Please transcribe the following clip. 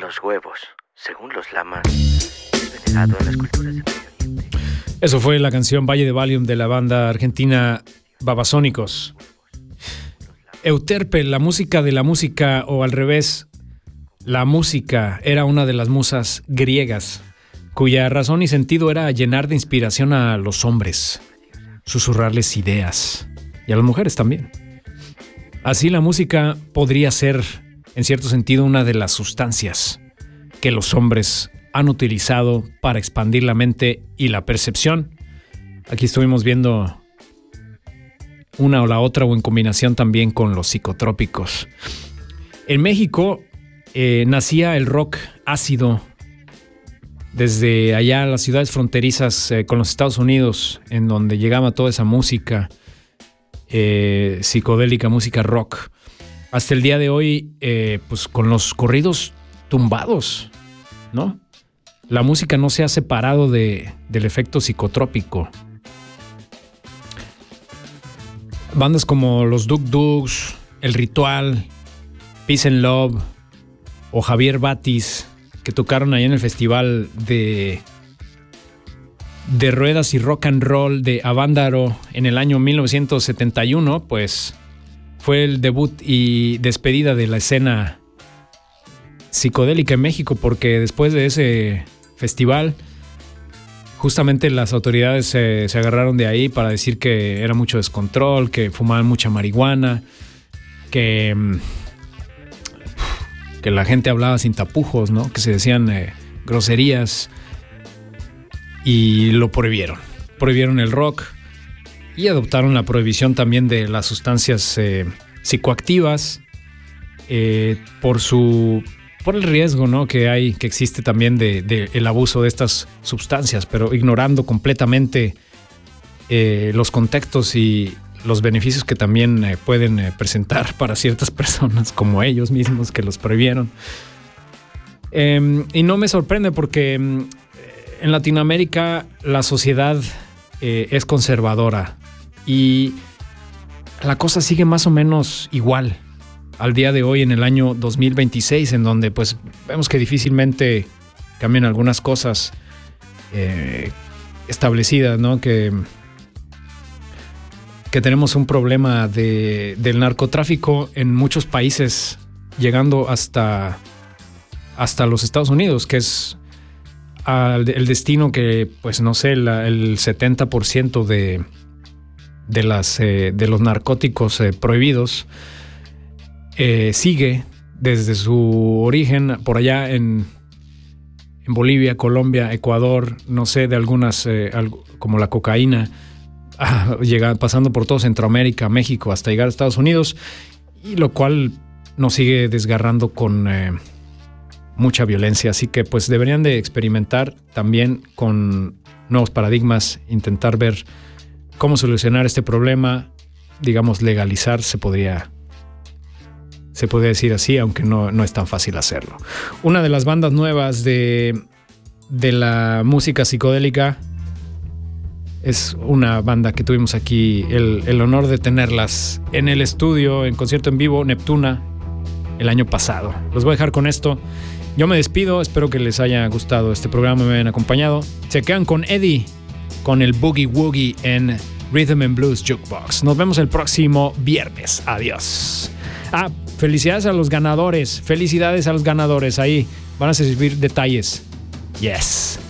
Los huevos, según los lamas, es venerado en las culturas del Medio Oriente. Eso fue la canción Valle de Valium de la banda argentina Babasónicos. Euterpe, la música de la música, o al revés, la música era una de las musas griegas, cuya razón y sentido era llenar de inspiración a los hombres, susurrarles ideas, y a las mujeres también. Así la música podría ser, en cierto sentido, una de las sustancias que los hombres han utilizado para expandir la mente y la percepción. Aquí estuvimos viendo una o la otra, o en combinación también con los psicotrópicos. En México nacía el rock ácido desde allá, las ciudades fronterizas con los Estados Unidos, en donde llegaba toda esa música psicodélica, música rock. Hasta el día de hoy, pues con los corridos tumbados, ¿no? La música no se ha separado del efecto psicotrópico. Bandas como los Duk Duks, El Ritual, Peace and Love o Javier Batis, que tocaron ahí en el festival de ruedas y rock and roll de Avándaro en el año 1971, pues fue el debut y despedida de la escena psicodélica en México, porque después de ese festival justamente las autoridades se agarraron de ahí para decir que era mucho descontrol, que fumaban mucha marihuana, que la gente hablaba sin tapujos, ¿no? Que se decían groserías, y lo prohibieron. Prohibieron el rock y adoptaron la prohibición también de las sustancias psicoactivas por el riesgo, ¿no? que existe también de el abuso de estas sustancias, pero ignorando completamente los contextos y los beneficios que también pueden presentar para ciertas personas, como ellos mismos que los prohibieron. Y no me sorprende, porque en Latinoamérica la sociedad es conservadora y la cosa sigue más o menos igual al día de hoy, en el año 2026, en donde pues vemos que difícilmente cambian algunas cosas establecidas, ¿no? Que tenemos un problema del narcotráfico en muchos países, llegando hasta los Estados Unidos, que es el destino que, pues no sé, el 70% de los narcóticos prohibidos sigue desde su origen por allá en Bolivia, Colombia, Ecuador, no sé, de algunas como la cocaína, pasando por todo Centroamérica, México, hasta llegar a Estados Unidos, y lo cual nos sigue desgarrando con mucha violencia. Así que pues deberían de experimentar también con nuevos paradigmas, intentar ver cómo solucionar este problema, digamos, legalizar, se podría decir así, aunque no es tan fácil hacerlo. Una de las bandas nuevas de la música psicodélica es una banda que tuvimos aquí el honor de tenerlas en el estudio, en concierto en vivo, Neptuna, el año pasado. Los voy a dejar con esto. Yo me despido, espero que les haya gustado este programa, me hayan acompañado. Se quedan con Eddie, con el Boogie Woogie en Rhythm and Blues Jukebox. Nos vemos el próximo viernes. Adiós. Felicidades a los ganadores. Felicidades a los ganadores. Ahí van a recibir detalles. Yes.